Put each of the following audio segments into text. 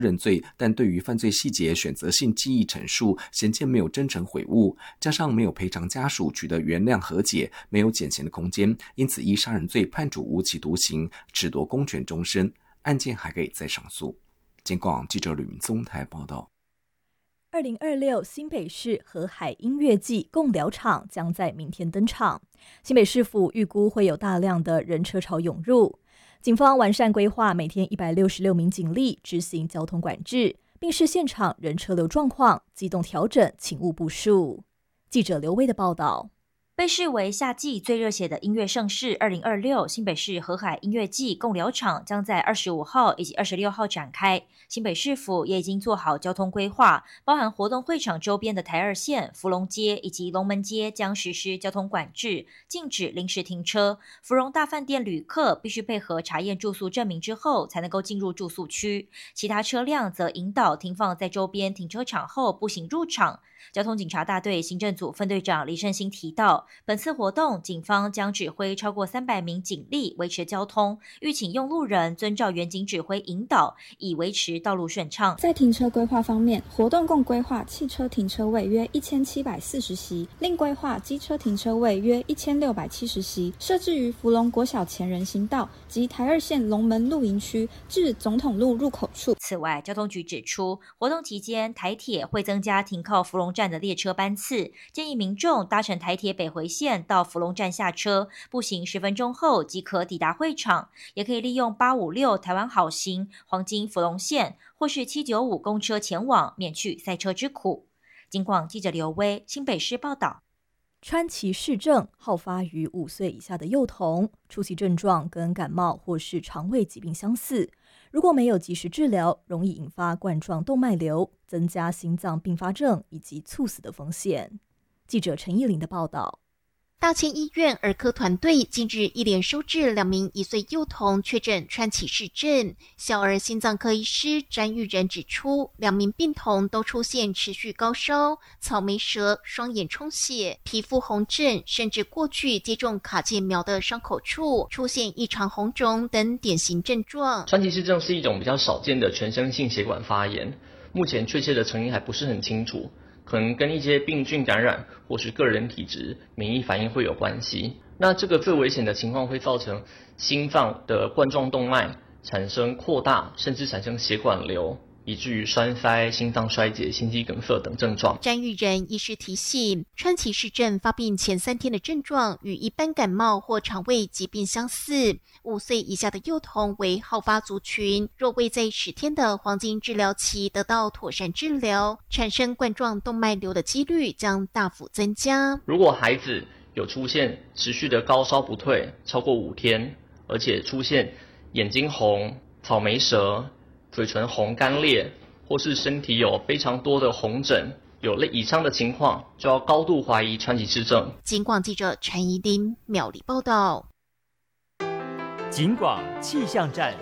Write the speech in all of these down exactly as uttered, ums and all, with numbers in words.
认罪，但对于犯罪细节选择性记忆陈述，显见没有真诚悔悟，加上没有赔偿家属取得原谅和解，没有减刑的空间，因此依杀人罪判处无期徒刑，褫夺公权终身，案件还可以再上诉。警广记者吕明宗台报道。 二零二六新北市河海音乐季共疗场将在明天登场，新北市府预估会有大量的人车潮涌入，警方完善规划，每天一百六十六名警力执行交通管制，并视现场人车流状况，机动调整勤务部署。记者刘威的报道。 被视为夏季最热血的音乐盛事二零二六新北市河海音乐季共疗场将在二十五号以及二十六号展开，新北市府也已经做好交通规划，包含活动会场周边的台二线、福隆街以及龙门街将实施交通管制，禁止临时停车。芙蓉大饭店旅客必须配合查验住宿证明之后才能够进入住宿区，其他车辆则引导停放在周边停车场后步行入场。交通警察大队行政组分队长李胜兴提到，本次活动警方将指挥超过三百名警力维持交通，欲请用路人遵照原警指挥引导，以维持道路顺畅。 在停车规划方面，活动共规划汽车停车位约一千七百四十席，另规划机车停车位约一千六百七十席，设置于福隆国小前人行道及台二线龙门露营区至总统路入口处。 此外，交通局指出，活动期间台铁会增加停靠福隆站的列车班次，建议民众搭乘台铁北回线到福隆站下车，步行十分钟后即可抵达会场，也可以利用八五六台湾好行、黄金福隆线或是七九五公车前往，免去塞车之苦。警广记者刘威新北市报道。 川崎氏症好发于五岁以下的幼童，初期症状跟感冒或是肠胃疾病相似，如果没有及时治疗，容易引发冠状动脉瘤，增加心脏并发症以及猝死的风险。记者陈义玲的报道。 大千医院儿科团队近日一连收治两名一岁幼童确诊川崎氏症。小儿心脏科医师詹玉仁指出，两名病童都出现持续高烧、草莓舌、双眼充血、皮肤红疹，甚至过去接种卡介苗的伤口处出现异常红肿等典型症状。 川崎氏症是一种比较少见的全身性血管发炎，目前确切的成因还不是很清楚，可能跟一些病菌感染或是个人体质、免疫反应会有关系。那这个最危险的情况会造成心脏的冠状动脉产生扩大，甚至产生血管瘤，以至于栓塞、心脏衰竭、心肌梗塞等症状。 詹玉仁医师提醒，川崎氏症发病前三天的症状与一般感冒或肠胃疾病相似，五岁以下的幼童为好发族群，若未在十天的黄金治疗期得到妥善治疗，产生冠状动脉瘤的几率将大幅增加。 如果孩子有出现持续的高烧不退超过五天，而且出现眼睛红、草莓舌、嘴唇红干裂，或是身体有非常多的红疹，有类以上的情况，就要高度怀疑川崎氏症。 警广记者陈怡琳苗栗报道。 警广气象站。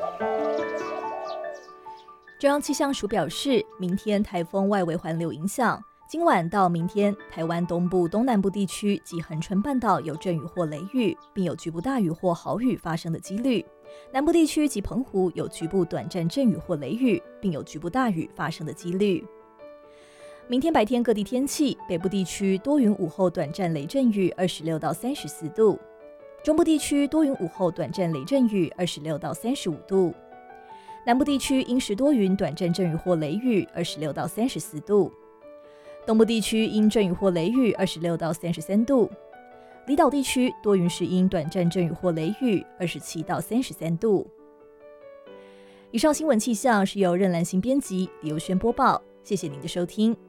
中央气象署表示，明天台风外围环流影响，今晚到明天，台湾东部、东南部地区及恒春半岛有阵雨或雷雨，并有局部大雨或豪雨发生的几率。南部地区及澎湖有局部短暂阵雨或雷雨，并有局部大雨发生的几率。明天白天各地天气，北部地区多云午后短暂雷阵雨，二十六到三十四度；中部地区多云午后短暂雷阵雨，二十六到三十五度；南部地区阴时多云短暂阵雨或雷雨，二十六到三十四度；东部地区阴阵雨或雷雨，二十六到三十三度；离岛地区多云时阴短暂阵雨或雷雨，二十七到三十三度。以上新闻气象是由任兰心编辑，李优轩播报，谢谢您的收听。